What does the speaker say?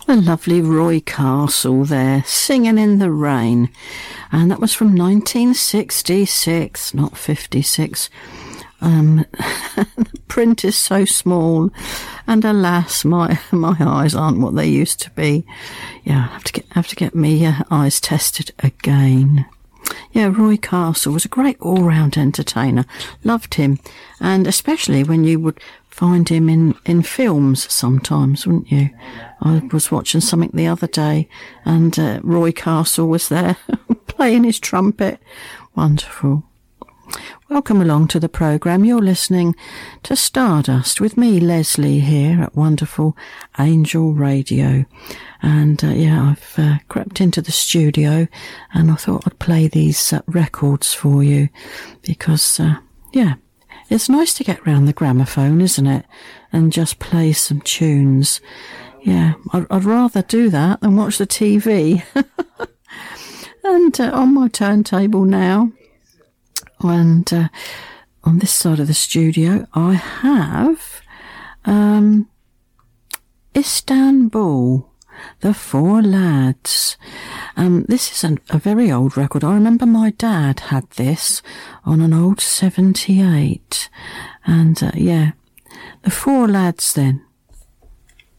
The lovely Roy Castle there, Singing in the Rain. And that was from 1966, not 56. The print is so small, and alas, my eyes aren't what they used to be. Yeah, I have to get me eyes tested again. Yeah, Roy Castle was a great all-round entertainer. Loved him, and especially when you would find him in films sometimes, wouldn't you? I was watching something the other day, and Roy Castle was there playing his trumpet. Wonderful. Welcome along to the programme. You're listening to Stardust with me, Leslie, here at wonderful Angel Radio. And I've crept into the studio, and I thought I'd play these records for you because, it's nice to get round the gramophone, isn't it? And just play some tunes. Yeah, I'd rather do that than watch the TV. And on my turntable now, and on this side of the studio, I have Istanbul, The Four Lads. This is a very old record. I remember my dad had this on an old 78. And The Four Lads then.